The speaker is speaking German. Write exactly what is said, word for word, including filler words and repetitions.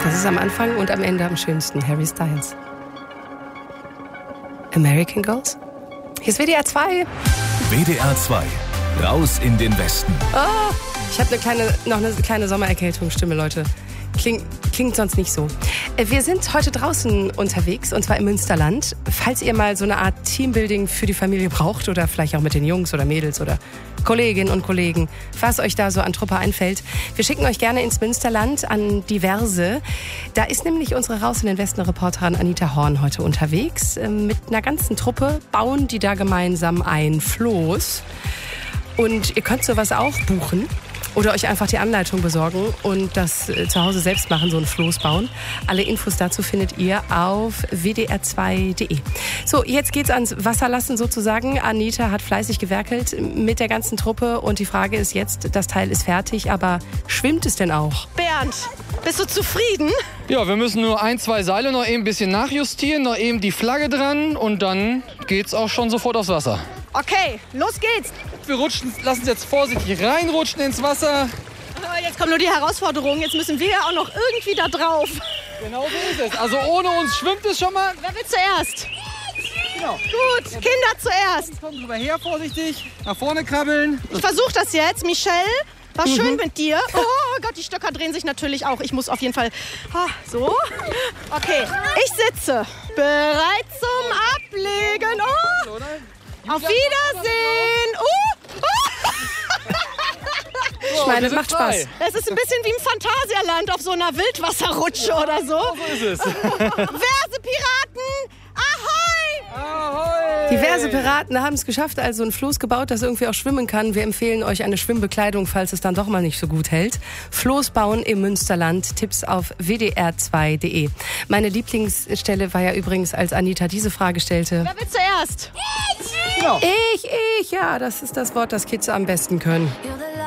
Das ist am Anfang und am Ende am schönsten. Harry Styles. American Girls? Hier ist W D R zwei. W D R zwei. Raus in den Westen. Oh, ich habe eine kleine, noch eine kleine Sommererkältungsstimme, Leute. Klingt, klingt sonst nicht so. Wir sind heute draußen unterwegs, und zwar im Münsterland. Falls ihr mal so eine Art Teambuilding für die Familie braucht oder vielleicht auch mit den Jungs oder Mädels oder Kolleginnen und Kollegen, was euch da so an Truppe einfällt, wir schicken euch gerne ins Münsterland an diverse. Da ist nämlich unsere Raus in den Westen-Reporterin Anita Horn heute unterwegs. Mit einer ganzen Truppe bauen die da gemeinsam ein Floß. Und ihr könnt sowas auch buchen. Oder euch einfach die Anleitung besorgen und das äh, zu Hause selbst machen, so ein Floß bauen. Alle Infos dazu findet ihr auf w d r zwei punkt d e. So, jetzt geht's ans Wasserlassen sozusagen. Anita hat fleißig gewerkelt mit der ganzen Truppe und die Frage ist jetzt, das Teil ist fertig, aber schwimmt es denn auch? Bernd, bist du zufrieden? Ja, wir müssen nur ein, zwei Seile noch eben ein bisschen nachjustieren, noch eben die Flagge dran und dann geht's auch schon sofort aufs Wasser. Okay, los geht's. Wir rutschen, lassen uns jetzt vorsichtig reinrutschen ins Wasser. Oh, jetzt kommt nur die Herausforderung. Jetzt müssen wir ja auch noch irgendwie da drauf. Genau so ist es. Also ohne uns schwimmt es schon mal. Wer will zuerst? Genau. Gut, Kinder zuerst. Komm drüber her, vorsichtig. Nach vorne krabbeln. Ich versuche das jetzt. Michelle, war mhm. schön mit dir. Oh Gott, die Stöcker drehen sich natürlich auch. Ich muss auf jeden Fall... Ah, so. Okay, ich sitze. Bereit zum Ablegen. Oh. Auf Wiedersehen! Uh! Uh! Ich meine, es macht Spaß. Es ist ein bisschen wie im Phantasialand auf so einer Wildwasserrutsche ja, oder so. So ist es. Diverse Piraten! Ahoi! Ahoi! Diverse Piraten haben es geschafft, also ein Floß gebaut, das irgendwie auch schwimmen kann. Wir empfehlen euch eine Schwimmbekleidung, falls es dann doch mal nicht so gut hält. Floß bauen im Münsterland. Tipps auf w d r zwei punkt d e. Meine Lieblingsstelle war ja übrigens, als Anita diese Frage stellte. Wer will zuerst? Ich! Ich, ich, ja, das ist das Wort, das Kids am besten können.